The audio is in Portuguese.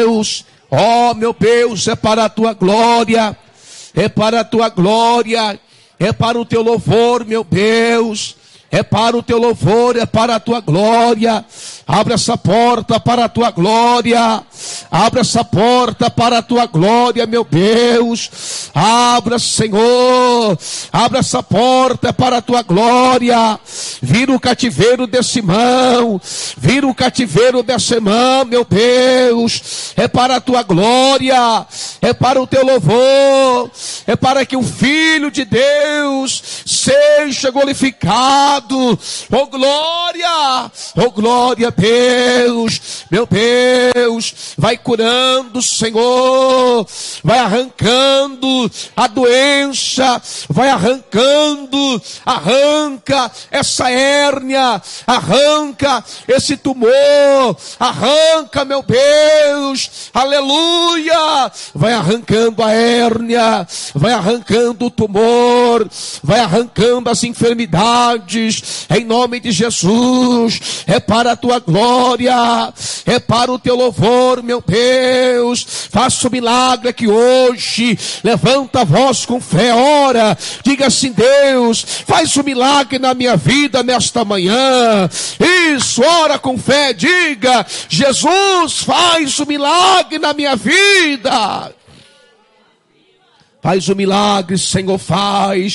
Deus, ó meu Deus, é para a tua glória, é para a tua glória, é para o teu louvor, meu Deus, é para o teu louvor, é para a tua glória. Abre essa porta para a tua glória, abre essa porta para a tua glória, meu Deus. Abra, Senhor, abre essa porta para a tua glória. Vira o cativeiro desse irmão, vira o cativeiro dessa irmã, meu Deus. É para a tua glória, é para o teu louvor, é para que o Filho de Deus seja glorificado. Oh glória, Deus, meu Deus, vai curando, Senhor, vai arrancando a doença, vai arrancando, arranca essa hérnia, arranca esse tumor, arranca, meu Deus, aleluia, vai arrancando a hérnia, vai arrancando o tumor, vai arrancando as enfermidades, em nome de Jesus. É para a tua glória, é para o teu louvor, meu Deus. Faça o milagre aqui hoje. Levanta a voz com fé, ora, diga assim: Deus, faz o milagre na minha vida nesta manhã. Isso, ora com fé, diga: Jesus, faz o milagre na minha vida. Faz o milagre, Senhor, faz.